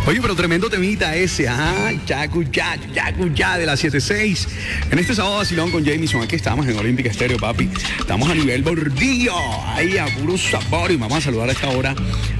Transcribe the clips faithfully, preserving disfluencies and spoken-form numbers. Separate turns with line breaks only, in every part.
Oye, pero tremendo temita ese, ajá, Yaku Ya, Yaku Ya de la siete seis. En este sábado vacilón con Jamison, aquí estamos en Olímpica Estéreo, papi. Estamos a nivel bordillo, ahí a puro sabor. Y vamos a saludar a esta hora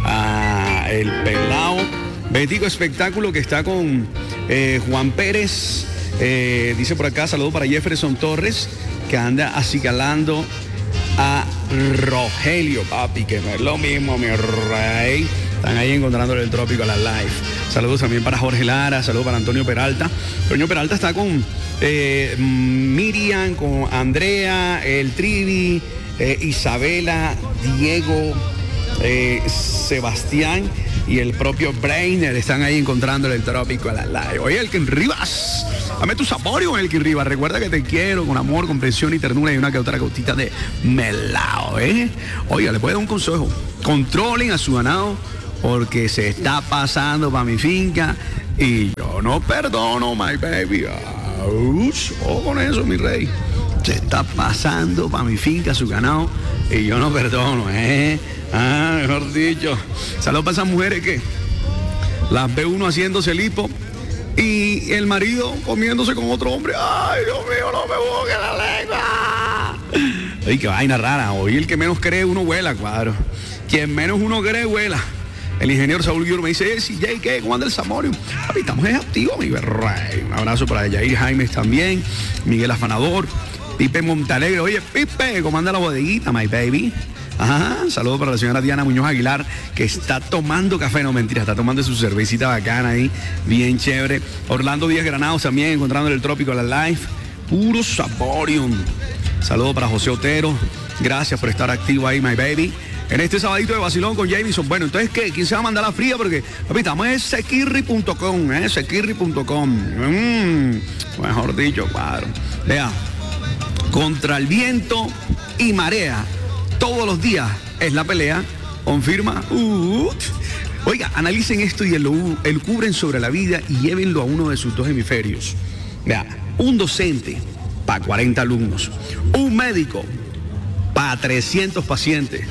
a el pelao Bético Espectáculo que está con eh, Juan Pérez. Eh, dice por acá, saludo para Jefferson Torres, que anda acicalando a Rogelio, papi, que no es lo mismo, mi rey. Están ahí encontrándole el trópico a la live. Saludos también para Jorge Lara, saludos para Antonio Peralta. Antonio Peralta está con eh, Miriam, con Andrea, el Trivi, eh, Isabela, Diego, eh, Sebastián y el propio Brainer. Están ahí encontrándole el trópico a la live. Oye, Elkin Rivas, dame tu saborio, Elkin Rivas. Recuerda que te quiero con amor, comprensión y ternura y una que otra gotita de melao, ¿eh? Oiga, le puedo dar un consejo. Controlen a su ganado porque se está pasando para mi finca y yo no perdono, my baby. Uch, o con eso, mi rey. Se está pasando para mi finca su ganado y yo no perdono, ¿eh? Ah, mejor dicho. Saludos para esas mujeres que las ve uno haciéndose el hipo y el marido comiéndose con otro hombre. Ay, Dios mío, no me busque la lengua. Ay, qué vaina rara. Hoy el que menos cree uno vuela, cuadro. Quien menos uno cree vuela. El ingeniero Saúl Guillermo me dice, sí, Jay, ¿qué? ¿Cómo anda el Samorio? Papi, estamos en activo, mi rey. Un abrazo para Jair Jaimes también, Miguel Afanador, Pipe Montalegre. Oye, Pipe, ¿cómo anda la bodeguita, my baby? Ajá, saludos para la señora Diana Muñoz Aguilar, que está tomando café, no mentira, está tomando su cervecita bacana ahí, bien chévere. Orlando Díaz Granados también, encontrando en el trópico a la live. Puro Saborium. Saludos para José Otero, gracias por estar activo ahí, my baby. En este sabadito de vacilón con Jamison. Bueno, entonces, ¿qué? ¿Quién se va a mandar la fría? Porque, papi, estamos en sekirri punto com, ¿eh? sekirri punto com. Mm, mejor dicho, cuadro. Vea, contra el viento y marea, todos los días es la pelea. Confirma. Uh, oiga, analicen esto y lo cubren sobre la vida y llévenlo a uno de sus dos hemisferios. Vea, un docente para cuarenta alumnos. Un médico para trescientos pacientes.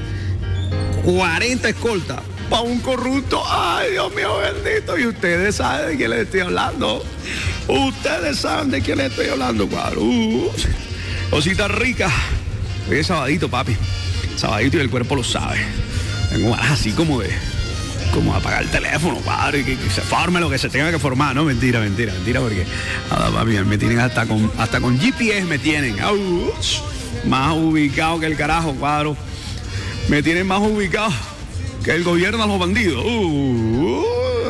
cuarenta escoltas para un corrupto. Ay, Dios mío bendito. Y ustedes saben de quién les estoy hablando. Ustedes saben de quién les estoy hablando, cuadro. Uh, cosita rica. Hoy es sabadito, papi. Sabadito y el cuerpo lo sabe. Tengo ganas así como de como de apagar el teléfono, padre, que, que se forme lo que se tenga que formar. No, mentira, mentira, mentira, porque nada, papi, me tienen hasta con hasta con G P S me tienen. Uh, más ubicado que el carajo, cuadro. Me tienen más ubicado que el gobierno a los bandidos. Uh,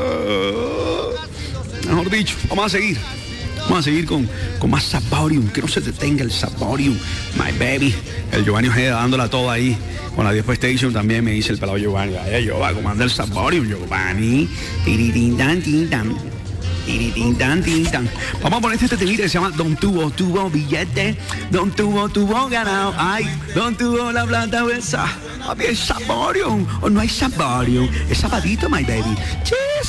uh, mejor dicho, vamos a seguir. Vamos a seguir con, con más Saborium. Que no se detenga el Saborium, my baby. El Giovanni Ojeda dándola toda ahí. Con la Diez Station también me dice el pelado Giovanni. Ay, yo va a comandar el Saborium, Giovanni. Vamos a poner este temita que se llama Don Tuvo, tuvo billete, Don Tuvo, tuvo ganado, ay, Don Tuvo la plata esa. Papi, es Saborium, o no hay Saborium, es sabadito, my baby. Cheers.